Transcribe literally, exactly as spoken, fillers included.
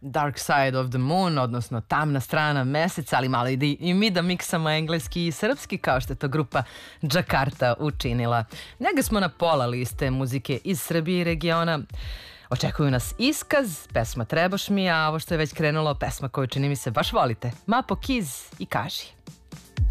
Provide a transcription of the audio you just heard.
Dark Side of the Moon, odnosno Tamna strana meseca, ali malo i, i mi da miksamo engleski i srpski, kao što je to grupa Jakarta učinila. Njega smo na pola liste muzike iz Srbije i regiona. Očekuju nas Iskaz, pesma Trebaš mi, a ovo što je već krenulo, pesma koju čini mi se baš volite. Mapo Kiz i Kaži.